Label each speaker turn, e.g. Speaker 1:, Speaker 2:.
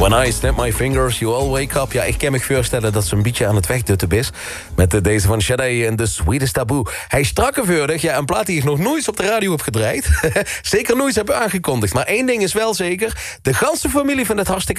Speaker 1: When I snap my fingers, you all wake up. Ja, ik kan me voorstellen dat ze een beetje aan het wegdutten is. Met deze van Sade en The Sweetest Taboo. Hij is strakkeveurdig, ja, een plaat die ik nog nooit op de radio heb gedraaid. Zeker nooit heb aangekondigd. Maar één ding is wel zeker, de ganse familie vindt het hartstikke